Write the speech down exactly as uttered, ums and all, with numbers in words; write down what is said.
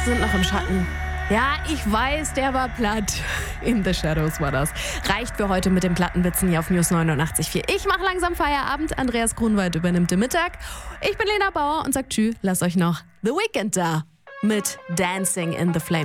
sind noch im Schatten. Ja, ich weiß, der war platt. In the Shadows war das. Reicht für heute mit den Plattenwitzen hier auf News neunundachtzig Komma vier. Ich mache langsam Feierabend. Andreas Grunwald übernimmt den Mittag. Ich bin Lena Bauer und sag tschüss. Lasst euch noch The Weeknd da mit Dancing in the Flames.